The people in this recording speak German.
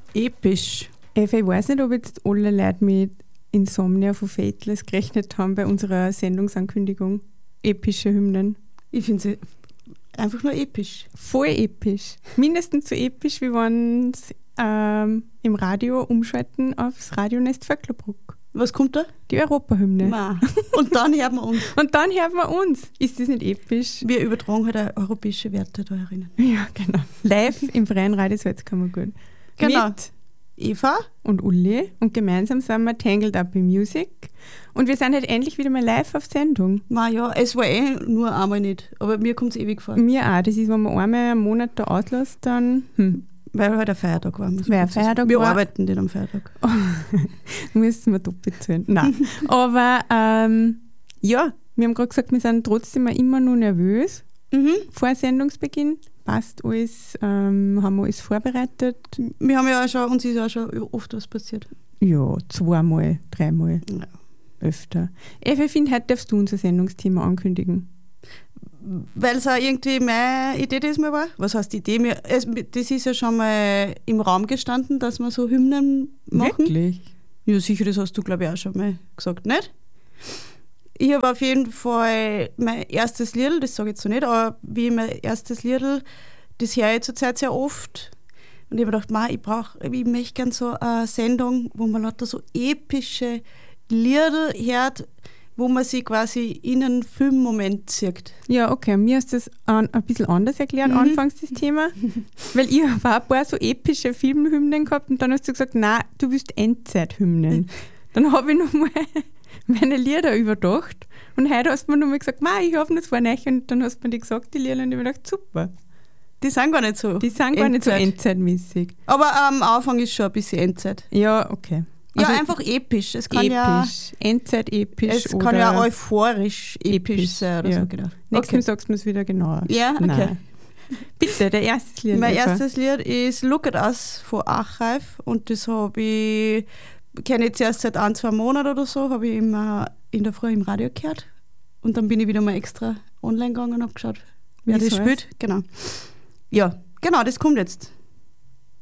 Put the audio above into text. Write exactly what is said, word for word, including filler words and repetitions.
Episch. Eva, ich weiß nicht, ob jetzt alle Leute mit Insomnia von Faithless gerechnet haben bei unserer Sendungsankündigung. Epische Hymnen. Ich finde sie einfach nur episch. Voll episch. Mindestens so episch, wie wenn sie ähm, im Radio umschalten aufs Radionest Vöcklerbruck. Was kommt da? Die Europahymne. Ma. Und dann hören wir uns. Und dann hören wir uns. Ist das nicht episch? Wir übertragen halt auch europäische Werte da herinnen. Ja, genau. Live im freien Radio Salzkammergut. Genau. Mit Eva und Uli. Und gemeinsam sind wir Tangled Up in Music. Und wir sind halt endlich wieder mal live auf Sendung. Ma ja, es war eh nur einmal nicht. Aber mir kommt es ewig vor. Mir auch. Das ist, wenn man einmal einen Monat da auslässt, dann... Hm. Weil halt ein Feiertag war. Weil ein Feiertag wir war. arbeiten nicht am Feiertag. Oh, müssen wir doppelt zahlen. Nein. Aber ähm, ja, wir haben gerade gesagt, wir sind trotzdem immer nur nervös Mhm. vor Sendungsbeginn. Passt alles, ähm, haben wir alles vorbereitet. Wir haben ja auch schon, uns ist ja auch schon oft was passiert. Ja, zweimal, dreimal, Ja. öfter. Eva, ich finde, heute darfst du unser Sendungsthema ankündigen. Weil es auch irgendwie meine Idee diesmal war. Was heißt Idee? Wir, es, das ist ja schon mal im Raum gestanden, dass wir so Hymnen machen. Wirklich? Ja, sicher, das hast du, glaube ich, auch schon mal gesagt, nicht? Ich habe auf jeden Fall mein erstes Liedl, das sage ich jetzt so nicht, aber wie mein erstes Liedl, das höre ich zurzeit sehr oft. Und ich habe mir gedacht, man, ich brauche, ich möchte gerne so eine Sendung, wo man lauter so epische Lieder hört, wo man sich quasi in einen Filmmoment sieht. Ja, okay. Mir hast du das an, ein bisschen anders erklärt, Mhm. anfangs das Thema. Weil ich habe ein paar so epische Filmhymnen gehabt und dann hast du gesagt, nein, du willst Endzeithymnen. Dann habe ich nochmal meine Lieder überdacht und heute hast du mir nochmal gesagt, ich habe noch zwei neue und dann hast du mir die gesagt, die Lieder, und ich habe mir gedacht, super. Die sind gar nicht so. Die sind gar nicht so Endzeit. endzeitmäßig. Aber am Anfang ist schon ein bisschen Endzeit. Ja, okay. Ja, einfach episch. Es kann episch. ja, Endzeit episch. es oder kann ja euphorisch episch, episch sein oder ja. so, genau. Nächstes Mal sagst du mir es wieder genauer. Ja, okay. Nein. Bitte, der erste Lied. Mein Eva. erstes Lied ist Look at Us von Achreif und das habe ich, kenne ich jetzt erst seit ein, zwei Monaten oder so, habe ich immer in der Früh im Radio gehört und dann bin ich wieder mal extra online gegangen und habe geschaut, wer Wie's das heißt? spielt. Genau. Ja, genau, das kommt jetzt.